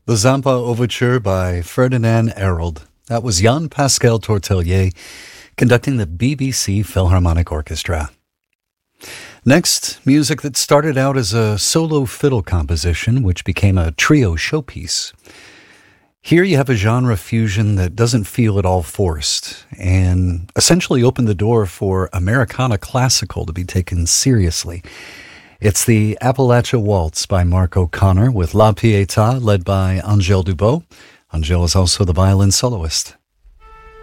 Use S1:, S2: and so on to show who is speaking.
S1: The Zampa Overture by Ferdinand Arnold. That was Jean-Pascal Tortelier conducting the BBC Philharmonic Orchestra. Next, music that started out as a solo fiddle composition, which became a trio showpiece. Here you have a genre fusion that doesn't feel at all forced, and essentially opened the door for Americana classical to be taken seriously. It's the Appalachia Waltz by Mark O'Connor with La Pietà led by Angèle Dubot. Angèle is also the violin soloist.